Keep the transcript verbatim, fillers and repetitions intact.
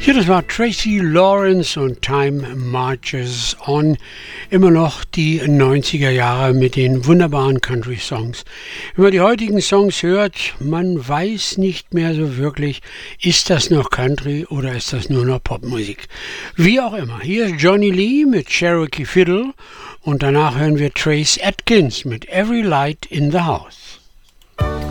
Ja, das war Tracy Lawrence und Time Marches On. Immer noch die neunziger Jahre mit den wunderbaren Country-Songs. Wenn man die heutigen Songs hört, man weiß nicht mehr so wirklich, ist das noch Country oder ist das nur noch Popmusik. Wie auch immer. Hier ist Johnny Lee mit Cherokee Fiddle und danach hören wir Trace Atkins mit Every Light in the House.